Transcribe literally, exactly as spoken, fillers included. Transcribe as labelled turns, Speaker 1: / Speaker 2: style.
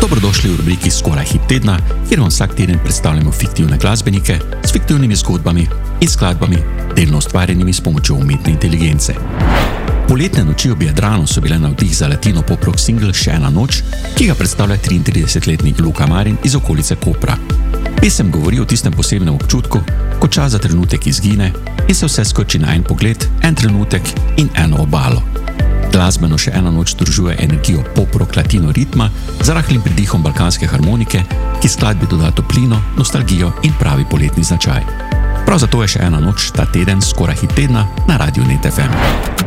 Speaker 1: Dobrodošli v rubriki Skoraj hit tedna, kjer vam vsak teden predstavljamo fiktivne glasbenike s fiktivnimi zgodbami in skladbami, delno ustvarjenimi s pomočjo umetne inteligence. Poletne noči ob Jadranu so bile navdih za latino pop-rock single Še ena noč, ki ga predstavlja triintridesetletnik Luka Marin iz okolice Kopra. Pesem govori o tistem posebnem občutku, ko čas za trenutek izgine in se vse skoči na en pogled, en trenutek in eno obalo. Glasbeno Še ena noč združuje energijo pop-rock latino ritma z rahlim pridihom balkanske harmonike, ki skladbi doda toplino, nostalgijo in pravi poletni značaj. Prav zato je Še ena noč ta teden skoraj hit tedna na Radiu Net F M.